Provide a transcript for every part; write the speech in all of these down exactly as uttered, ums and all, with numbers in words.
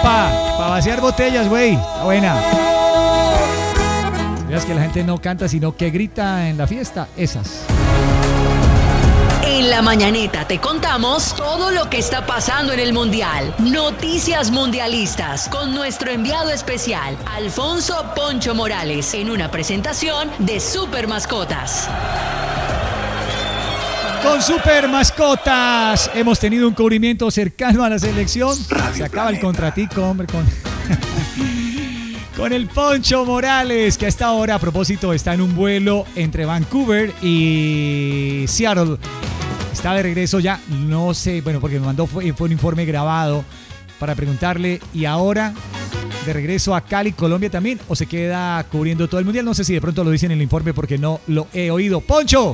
Epa, para vaciar botellas, güey. Está buena. Veas que la gente no canta, sino que grita en la fiesta. Esas. En la mañanita te contamos todo lo que está pasando en el Mundial. Noticias mundialistas con nuestro enviado especial, Alfonso Poncho Morales, en una presentación de Super Mascotas. Con Super Mascotas hemos tenido un cubrimiento cercano a la selección. Radio Se acaba Planeta. El contratico, hombre, con, con el Poncho Morales, que hasta ahora, a propósito, está en un vuelo entre Vancouver y Seattle. Está de regreso ya, no sé, bueno, porque me mandó, fue, fue un informe grabado para preguntarle, ¿y ahora de regreso a Cali, Colombia también, o se queda cubriendo todo el Mundial? No sé si de pronto lo dicen en el informe porque no lo he oído. ¡Poncho!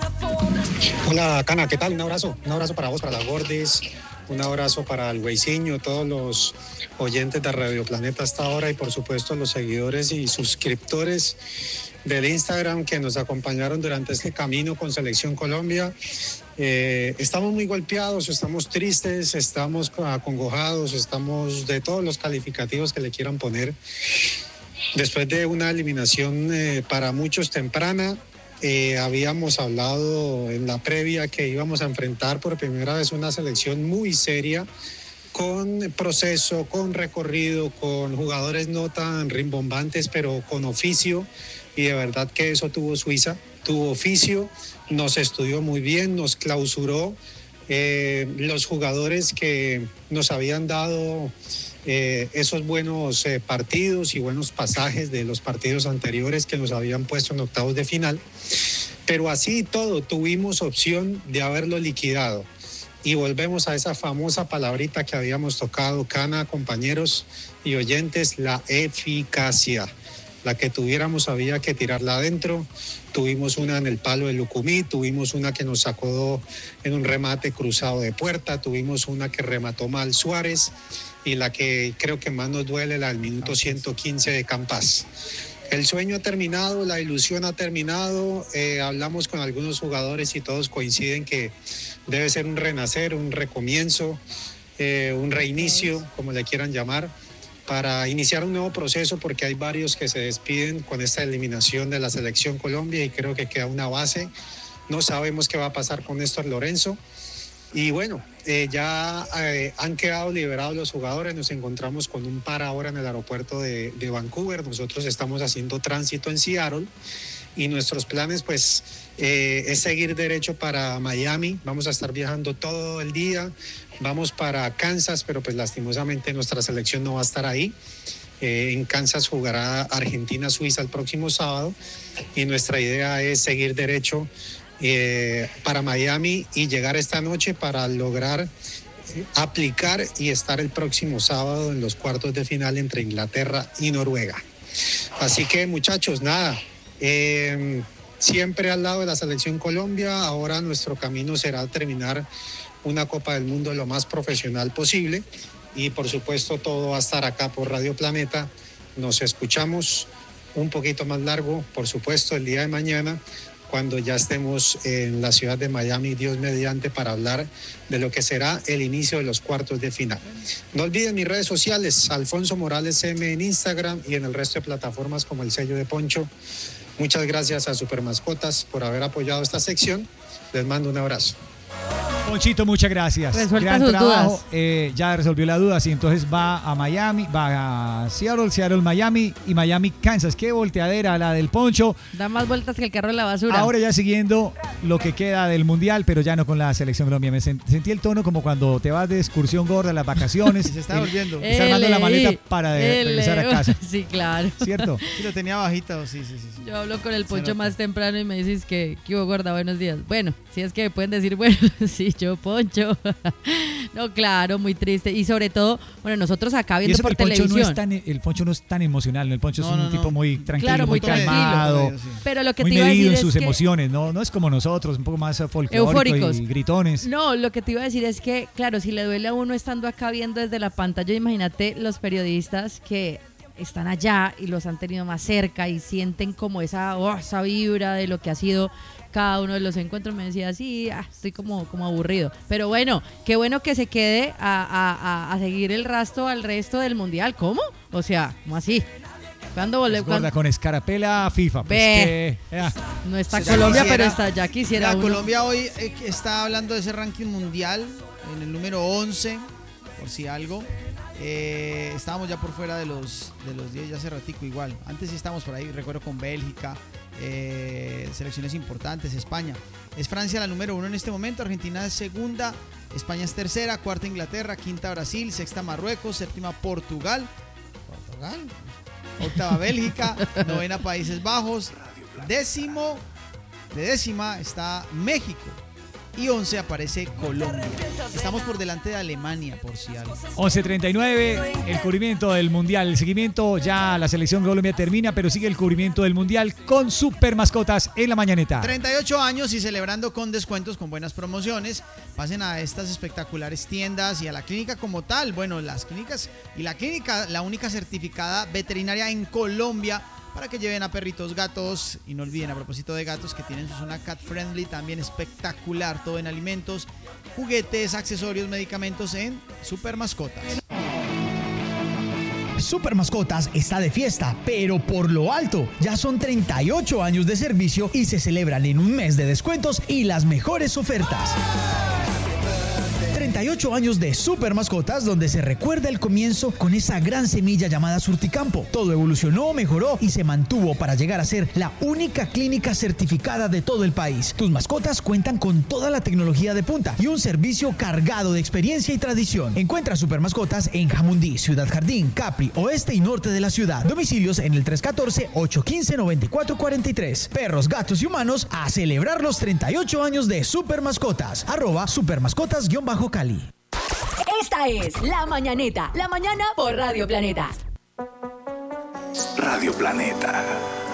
Hola, Cana, ¿qué tal? Un abrazo, un abrazo para vos, para las Gordis, un abrazo para el Güeyciño, todos los oyentes de Radio Planeta hasta ahora y por supuesto los seguidores y suscriptores del Instagram que nos acompañaron durante este camino con Selección Colombia. Eh, estamos muy golpeados, estamos tristes, estamos acongojados, estamos de todos los calificativos que le quieran poner. Después de una eliminación eh, para muchos temprana, eh, habíamos hablado en la previa que íbamos a enfrentar por primera vez una selección muy seria, con proceso, con recorrido, con jugadores no tan rimbombantes, pero con oficio, y de verdad que eso tuvo Suiza, tuvo oficio, nos estudió muy bien, nos clausuró. Eh, los jugadores que nos habían dado eh, esos buenos eh, partidos y buenos pasajes de los partidos anteriores que nos habían puesto en octavos de final, pero así y todo tuvimos opción de haberlo liquidado. Y volvemos a esa famosa palabrita que habíamos tocado, Cana, compañeros y oyentes, la eficacia. La que tuviéramos había que tirarla adentro. Tuvimos una en el palo de Lucumí, tuvimos una que nos sacó en un remate cruzado de puerta, tuvimos una que remató mal Suárez y la que creo que más nos duele, la del minuto ciento quince de Campas. El sueño ha terminado, la ilusión ha terminado, eh, hablamos con algunos jugadores y todos coinciden que debe ser un renacer, un recomienzo, eh, un reinicio, como le quieran llamar, para iniciar un nuevo proceso, porque hay varios que se despiden con esta eliminación de la Selección Colombia y creo que queda una base. No sabemos qué va a pasar con Néstor Lorenzo. Y bueno, eh, ya eh, han quedado liberados los jugadores, nos encontramos con un par ahora en el aeropuerto de, de Vancouver, nosotros estamos haciendo tránsito en Seattle y nuestros planes pues eh, es seguir derecho para Miami, vamos a estar viajando todo el día, vamos para Kansas, pero pues lastimosamente nuestra selección no va a estar ahí. Eh, en Kansas jugará Argentina-Suiza el próximo sábado y nuestra idea es seguir derecho Eh, para Miami y llegar esta noche para lograr eh, aplicar y estar el próximo sábado en los cuartos de final entre Inglaterra y Noruega. Así que muchachos, nada, eh, siempre al lado de la Selección Colombia. Ahora nuestro camino será terminar una Copa del Mundo lo más profesional posible y por supuesto todo va a estar acá por Radio Planeta. Nos escuchamos un poquito más largo, por supuesto, el día de mañana, cuando ya estemos en la ciudad de Miami, Dios mediante, para hablar de lo que será el inicio de los cuartos de final. No olviden mis redes sociales, Alfonso Morales M en Instagram y en el resto de plataformas como el sello de Poncho. Muchas gracias a Super Mascotas por haber apoyado esta sección. Les mando un abrazo. Ponchito, muchas gracias. Resuelta Gran sus trabajo. dudas. Eh, ya resolvió la duda. Sí, entonces va a Miami, va a Seattle, Seattle, Miami y Miami, Kansas. Qué volteadera la del Poncho. Da más vueltas que el carro de la basura. Ahora ya siguiendo lo que queda del Mundial, pero ya no con la Selección Colombia. Me sen- sentí el tono como cuando te vas de excursión gorda, las vacaciones. Se está volviendo. Está armando la maleta para de- Ele. regresar a casa. Sí, claro. ¿Cierto? Sí, lo tenía bajito, sí, sí, sí. sí. Yo hablo con el Se Poncho nota. más temprano y me dices que, ¿qué hubo, gorda? Buenos días. Bueno, si es que me pueden decir, bueno, sí, yo, Poncho. No, claro, muy triste. Y sobre todo, bueno, nosotros acá Y viendo eso que por el Poncho, no televisión. es tan, el Poncho no es tan emocional, ¿no? El Poncho No, es un no, no. tipo muy tranquilo, Claro, muy muy tranquilo. calmado, Sí. Pero lo que muy te iba a decir medido en es sus que, emociones, ¿no? No es como nosotros, un poco más folclóricos Eufóricos. y gritones. No, lo que te iba a decir es que, claro, si le duele a uno estando acá viendo desde la pantalla, imagínate los periodistas que están allá y los han tenido más cerca y sienten como esa, oh, esa vibra de lo que ha sido cada uno de los encuentros. Me decía, sí, ah, estoy como, como aburrido. Pero bueno, qué bueno que se quede a, a, a, a seguir el rastro al resto del mundial. ¿Cómo? O sea, ¿cómo así? ¿Cuándo volvemos? Guarda con escarapela FIFA. Pues Ve. que, ya. No está Ya Colombia, quisiera- pero está, ya quisiera Mira, uno. Colombia hoy eh, está hablando de ese ranking mundial en el número once, por si algo. Eh, estábamos ya por fuera de los de los diez ya hace ratico igual. Antes sí estábamos por ahí, recuerdo con Bélgica, eh, selecciones importantes, España. Es Francia la número uno en este momento, Argentina es segunda, España es tercera, cuarta Inglaterra, quinta Brasil, sexta Marruecos, séptima Portugal. ¿Portugal? Octava Bélgica, novena Países Bajos, décimo, de décima está México y once aparece Colombia. Estamos por delante de Alemania, por si algo. once treinta y nueve, el cubrimiento del Mundial. El seguimiento, ya la selección Colombia termina, pero sigue el cubrimiento del Mundial con super mascotas en la mañaneta. treinta y ocho años y celebrando con descuentos, con buenas promociones. Pasen a estas espectaculares tiendas y a la clínica como tal. Bueno, las clínicas y la clínica, la única certificada veterinaria en Colombia para que lleven a perritos, gatos. Y no olviden, a propósito de gatos, que tienen su zona cat friendly, también espectacular, todo en alimentos, juguetes, accesorios, medicamentos en Super Mascotas. Super Mascotas está de fiesta, pero por lo alto. Ya son treinta y ocho años de servicio y se celebran en un mes de descuentos y las mejores ofertas. treinta y ocho años de Super Mascotas, donde se recuerda el comienzo con esa gran semilla llamada Surticampo. Todo evolucionó, mejoró y se mantuvo para llegar a ser la única clínica certificada de todo el país. Tus mascotas cuentan con toda la tecnología de punta y un servicio cargado de experiencia y tradición. Encuentra Super Mascotas en Jamundí, Ciudad Jardín, Capri, oeste y norte de la ciudad. Domicilios en el tres uno cuatro, ocho uno cinco, nueve cuatro cuatro tres. Perros, gatos y humanos a celebrar los treinta y ocho años de Super Mascotas. Arroba supermascotas-cali. Esta es La Mañaneta, la mañana por Radio Planeta. Radio Planeta.